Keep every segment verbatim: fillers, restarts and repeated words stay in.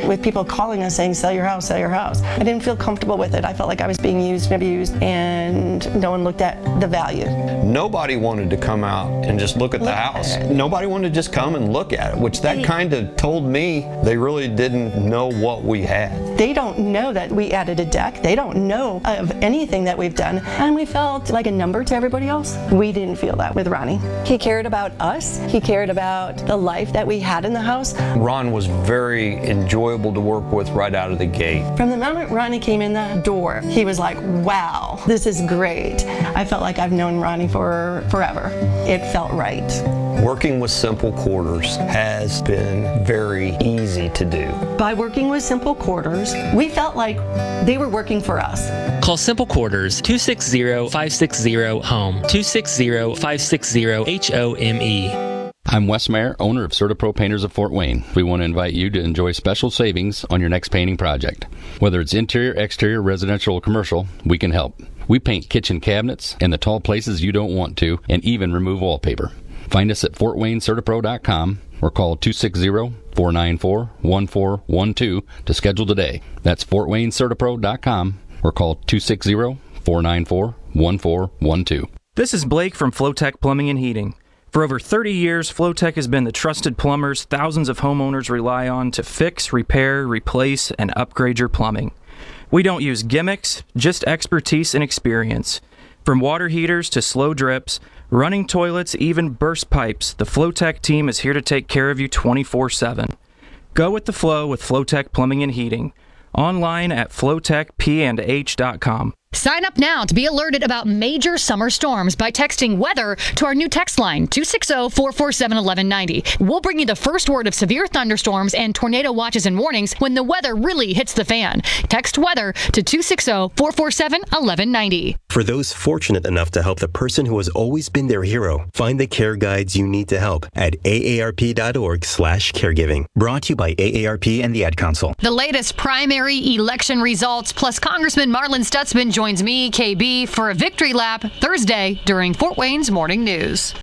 with people calling us saying, sell your house, sell your house. I didn't feel comfortable with it. I felt like I was being used and abused, and no one looked at the value. Nobody wanted to come out and just look at the house. Nobody wanted to just come and look at it, which that kind of told me they really didn't know what we had. They don't know that we added a deck. They don't know of anything that we've done. And we felt like a number to everybody else. We didn't feel that with Ronnie. He cared about us. He cared about the life that we had in the house. Ron was very enjoyable to work with right out of the gate. From the moment Ronnie came in the door, he was like, wow, this is great. I felt like I've known Ronnie for forever. It felt right. Working with Simple Quarters has been very easy to do. By working with Simple Quarters, we felt like they were working for us. Call Simple Quarters two six zero, five six zero, HOME, two six zero, five six zero, H O M E. I'm Wes Mayer, owner of CertaPro Painters of Fort Wayne. We want to invite you to enjoy special savings on your next painting project. Whether it's interior, exterior, residential, or commercial, we can help. We paint kitchen cabinets and the tall places you don't want to, and even remove wallpaper. Find us at fort wayne certapro dot com or call two six zero, four nine four, one four one two to schedule today. That's fort wayne certapro dot com or call two six zero, four nine four, one four one two. This is Blake from Flowtech Plumbing and Heating. For over thirty years, Flowtech has been the trusted plumbers thousands of homeowners rely on to fix, repair, replace, and upgrade your plumbing. We don't use gimmicks, just expertise and experience. From water heaters to slow drips, running toilets, even burst pipes, the Flowtech team is here to take care of you twenty-four seven. Go with the flow with Flowtech Plumbing and Heating. Online at flowtech p and h dot com. Sign up now to be alerted about major summer storms by texting weather to our new text line, two six zero, four four seven, one one nine zero. We'll bring you the first word of severe thunderstorms and tornado watches and warnings when the weather really hits the fan. Text weather to two six zero, four four seven, one one nine zero. For those fortunate enough to help the person who has always been their hero, find the care guides you need to help at A A R P dot org slash caregiving. Brought to you by A A R P and the Ad Council. The latest primary election results, plus Congressman Marlin Stutzman joins me, K B, for a victory lap Thursday during Fort Wayne's Morning News.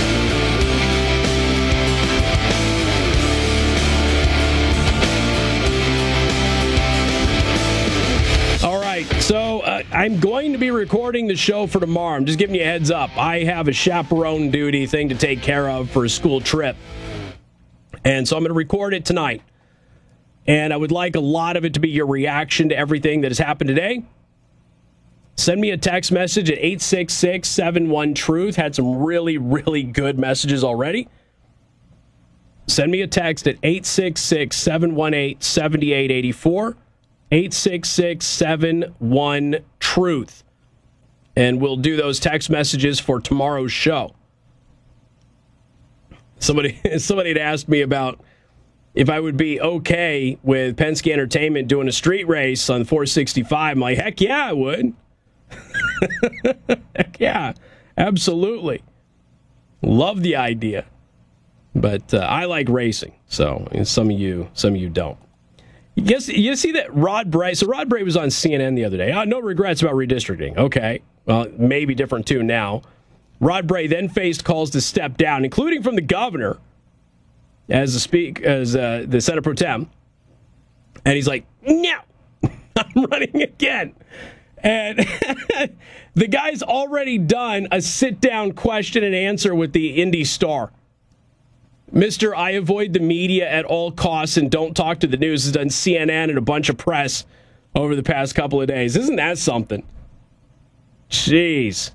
All right, so uh, I'm going to be recording the show for tomorrow. I'm just giving you a heads up. I have a chaperone duty thing to take care of for a school trip. And so I'm going to record it tonight. And I would like a lot of it to be your reaction to everything that has happened today. Send me a text message at eight six six, seven one, truth. Had some really, really good messages already. Send me a text at eight six six, seven one eight, seven eight eight four. eight six six, seven one, truth. And we'll do those text messages for tomorrow's show. Somebody, somebody had asked me about if I would be okay with Penske Entertainment doing a street race on four sixty-five. I'm like, heck yeah, I would. Heck yeah, absolutely. Love the idea. But uh, I like racing, so and some of you, some of you don't. You guess you see that Rod Bray. So Rod Bray was on C N N the other day. Oh, no regrets about redistricting. Okay, well, maybe different too now. Rod Bray then faced calls to step down, including from the governor as a speak as uh, the Senate Pro Tem, and he's like, "No, I'm running again." And the guy's already done a sit-down question and answer with the Indy Star. Mister I avoid the media at all costs and don't talk to the news has done C N N and a bunch of press over the past couple of days. Isn't that something? Jeez.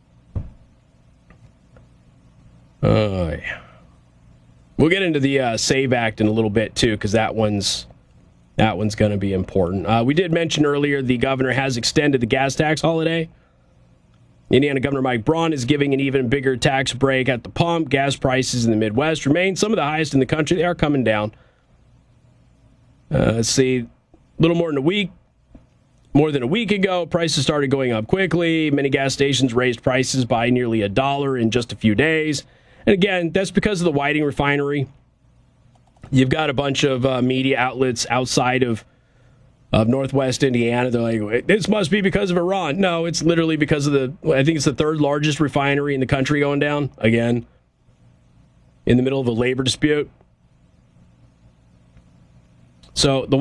Oh, yeah. We'll get into the uh, SAVE Act in a little bit, too, because that one's... That one's going to be important. Uh, we did mention earlier the governor has extended the gas tax holiday. Indiana Governor Mike Braun is giving an even bigger tax break at the pump. Gas prices in the Midwest remain some of the highest in the country. They are coming down. Uh, let's see, a little more than a week. More than a week ago, prices started going up quickly. Many gas stations raised prices by nearly a dollar in just a few days. And again, that's because of the Whiting refinery. You've got a bunch of uh, media outlets outside of, of Northwest Indiana. They're like, this must be because of Iran. No, it's literally because of the, I think it's the third largest refinery in the country going down, again, in the middle of a labor dispute. So the